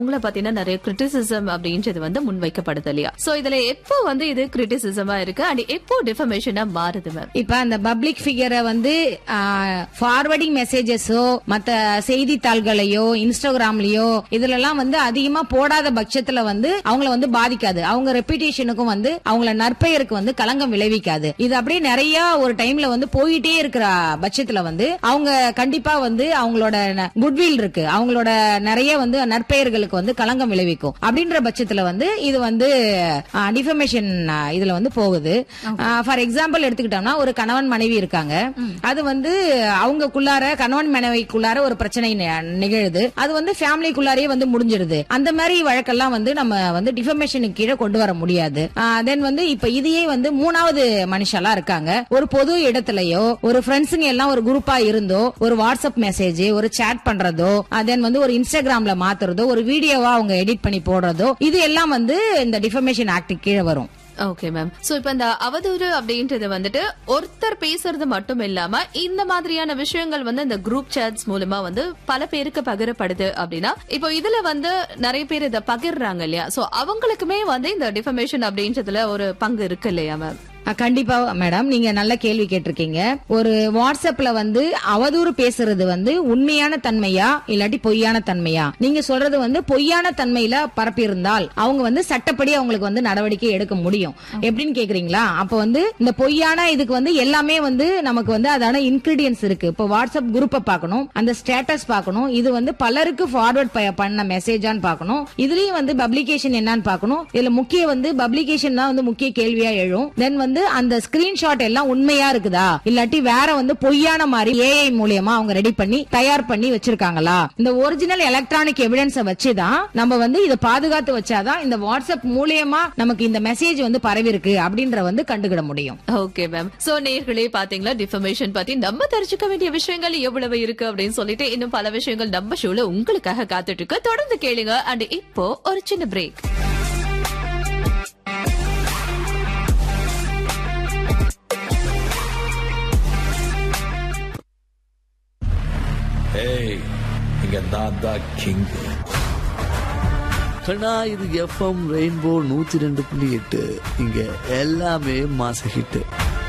உங்களை பாத்தீங்கன்னா நிறைய கிரிட்டிசிசம் அப்படின்றது வந்து முன்வைக்கப்படுது இல்லையா? சோ இதுல எப்போ வந்து இது கிரிட்டிசிசமா இருக்கு அண்ட் எப்போ டிஃபமேஷனா மாறுது மேம்? இப்ப அந்த பப்ளிக் ஃபிகரை வந்து ஃபார்வர்டிங் மெசேஜஸோ மத்த செய்தித்தாள்களையோ இன்ஸ்டாகிராம்லயோ இதுல எல்லாம் வந்து அதிகமா போடாத பட்சத்துல வந்து அவங்கள வந்து பாதிக்காது. அவங்க ரெப்யூட்டேஷனுக்கும் வந்து அவங்கள நற்பெயருக்கு வந்து களங்கம் விளைவிக்காது. இது அப்படியே நிறைய ஒரு டைம்ல வந்து போயிட்டே இருக்கிற பட்சத்துல வந்து அவங்க கண்டிப்பா வந்து அவங்களோட குட்வில் இருக்கு, அவங்களோட நிறைய வந்து நற்பெயர்களுக்கு வந்து களங்கம் விளைவிக்கும். அப்படின்ற பட்சத்துல வந்து இது வந்து டிஃபமேஷன் இதுல வந்து போகுது. ஃபார் எக்ஸாம்பிள் எடுத்துக்கிட்டோம்னா ஒரு கணவன் மனைவி இருக்காங்க, அது வந்து அவங்களுக்குள்ளார கணவன் மனைவிக்குள்ளார ஒரு பிரச்சனை நிகழுது, அது வந்து ஃபேமிலிக்குள்ளாரே வந்து முடிஞ்சிருது. அந்த மாதிரி வழக்கெல்லாம் வந்து நம்ம வந்து டிஃபமேஷனுக்கு கீழே கொண்டு வர முடியாது. தென் வந்து இப்ப இதையே வந்து மூணாவது மனுஷாலா இருக்காங்க, ஒரு பொது இடத்துலயோ ஒரு ஃப்ரெண்ட்ஸுங்க எல்லாம் ஒரு குரூப்பா இருந்தோ ஒரு வாட்ஸ்அப் மெசேஜ் ஒரு சாட் பண்றதோ தென் வந்து ஒரு இன்ஸ்டாகிராம்ல மாத்துறதோ ஒரு வீடியோவா அவங்க எடிட் பண்ணி போடுறதோ இது எல்லாம் வந்து இந்த டிஃபமேஷன் ஆக்ட் கீழே வரும். Okay ma'am. சோ இப்ப இந்த அவதூறு அப்படின்றது வந்துட்டு ஒருத்தர் பேசுறது மட்டும் இல்லாம இந்த மாதிரியான விஷயங்கள் வந்து இந்த குரூப் சாட்ஸ் மூலமா வந்து பல பேருக்கு பகிரப்படுது அப்படின்னா இப்போ இதுல வந்து நிறைய பேர் இதை பகிர்றாங்க இல்லையா? சோ அவங்களுக்குமே வந்து இந்த டிஃபமேஷன் அப்படின்றதுல ஒரு பங்கு இருக்கு இல்லையா மேம்? கண்டிப்பா மேடம், நீங்க நல்ல கேள்வி கேட்டிருக்கீங்க. ஒரு வாட்ஸ்அப்ல வந்து அவதூறு பேசுறது வந்து உண்மையான தன்மையா இல்லாட்டி பொய்யான தன்மையா? நீங்க சொல்றது வந்து பொய்யான தன்மையில பரப்பி இருந்தால் அவங்க வந்து சட்டப்படி அவங்களுக்கு வந்து நடவடிக்கை எடுக்க முடியும். எப்படின்னு கேக்குறீங்களா? அப்ப வந்து இந்த பொய்யான இதுக்கு வந்து எல்லாமே வந்து நமக்கு வந்து அதான இன்கிரீடியன்ஸ் இருக்கு. இப்போ வாட்ஸ்அப் குரூப்பை பார்க்கணும், அந்த ஸ்டேட்டஸ் பார்க்கணும், இது வந்து பலருக்கு ஃபார்வர்ட் பண்ண மெசேஜான்னு பார்க்கணும், இதுலயும் வந்து பப்ளிகேஷன் என்னன்னு பார்க்கணும். இதுல முக்கிய வந்து பப்ளிகேஷன் தான் வந்து முக்கிய கேள்வியா எழும். தென் வந்து அந்த ஸ்கிரீன்ஷாட் எல்லாம் உண்மையா இருக்குதா இல்லாட்டி வேற வந்து பொய்யான மாதிரி ஏஐ மூலமா அவங்க ரெடி பண்ணி தயார் பண்ணி வச்சிருக்காங்களா? இந்த ஒரிஜினல் எலக்ட்ரானிக் எவிடன்ஸை வச்சுதான் நம்ம வந்து இதை பாதுகாத்து வச்சாதான் இந்த வாட்ஸ்அப் மூலமா நமக்கு இந்த மெசேஜ் வந்து பரவி இருக்கு அப்படின்ற வந்து கண்டுகிட முடியும். Okay ma'am. சோ நேயர்களே பாத்தீங்களா, டிஃபமேஷன் பத்தி நம்ம தெரிஞ்சுக்க வேண்டிய விஷயங்கள் எவ்வளவு இருக்கு அப்படின்னு சொல்லிட்டு இன்னும் பல விஷயங்கள் நம்ம ஷோல உங்களுக்காக காத்துட்டு இருக்கு. தொடர்ந்து கேளுங்க. அண்ட் இப்போ ஒரு சின்ன பிரேக். இங்க நான் தான் கிங். கண்ணா, இது எஃப்எம் ரெயின்போ 102.8. இங்க எல்லாமே மாச ஹிட்.